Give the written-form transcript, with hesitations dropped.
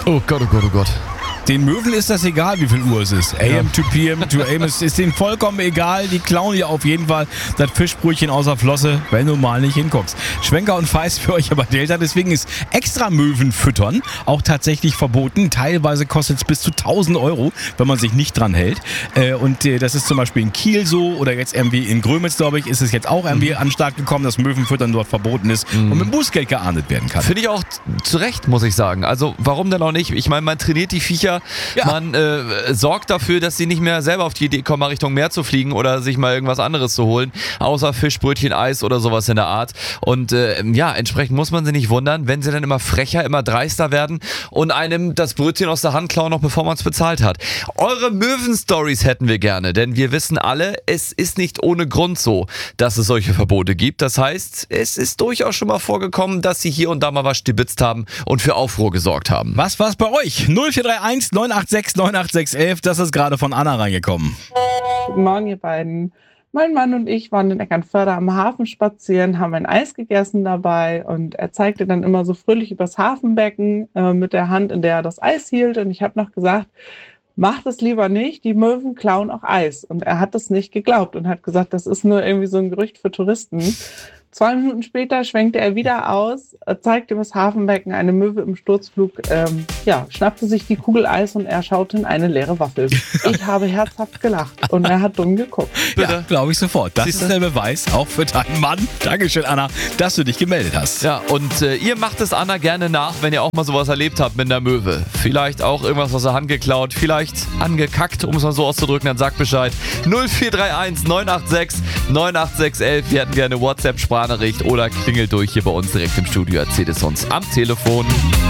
Oh Gott, oh Gott, oh Gott. Den Möwen ist das egal, wie viel Uhr es ist. AM to PM to AM ist denen vollkommen egal. Die klauen ja auf jeden Fall das Fischbrötchen außer Flosse, wenn du mal nicht hinguckst. Schwenker und Feist für euch aber Delta. Deswegen ist extra Möwen füttern auch tatsächlich verboten. Teilweise kostet es bis zu 1.000 €, wenn man sich nicht dran hält. Und das ist zum Beispiel in Kiel so oder jetzt irgendwie in Grömitz, glaube ich, ist es jetzt auch irgendwie an den Start gekommen, dass Möwenfüttern dort verboten ist und mit Bußgeld geahndet werden kann. Finde ich auch zu Recht, muss ich sagen. Also warum denn auch nicht? Ich meine, man trainiert die Viecher, man sorgt dafür, dass sie nicht mehr selber auf die Idee kommen, mal Richtung Meer zu fliegen oder sich mal irgendwas anderes zu holen, außer Fisch, Brötchen, Eis oder sowas in der Art. Und entsprechend muss man sich nicht wundern, wenn sie dann immer frecher, immer dreister werden und einem das Brötchen aus der Hand klauen, noch bevor man es bezahlt hat. Eure Möwen-Stories hätten wir gerne, denn wir wissen alle, es ist nicht ohne Grund so, dass es solche Verbote gibt. Das heißt, es ist durchaus schon mal vorgekommen, dass sie hier und da mal was stibitzt haben und für Aufruhr gesorgt haben. Was war's bei euch? 0431 986 98611, das ist gerade von Anna reingekommen. Guten Morgen, ihr beiden. Mein Mann und ich waren in Eckernförde am Hafen spazieren, haben ein Eis gegessen dabei und er zeigte dann immer so fröhlich übers Hafenbecken mit der Hand, in der er das Eis hielt. Und ich habe noch gesagt, mach das lieber nicht, die Möwen klauen auch Eis. Und er hat das nicht geglaubt und hat gesagt, das ist nur irgendwie so ein Gerücht für Touristen. 2 Minuten später schwenkte er wieder aus, zeigte übers Hafenbecken eine Möwe im Sturzflug, schnappte sich die Kugel Eis und er schaute in eine leere Waffel. Ich habe herzhaft gelacht und er hat dumm geguckt. Ja, glaube ich sofort. Das ist der Beweis, auch für deinen Mann. Dankeschön, Anna, dass du dich gemeldet hast. Ja, und ihr macht es Anna gerne nach, wenn ihr auch mal sowas erlebt habt mit einer Möwe. Vielleicht auch irgendwas aus der Hand geklaut, vielleicht angekackt, um es mal so auszudrücken, dann sagt Bescheid. 0431 986 98611. Wir hätten gerne WhatsApp-Sprachnachricht oder klingelt durch hier bei uns direkt im Studio. Erzählt es uns am Telefon.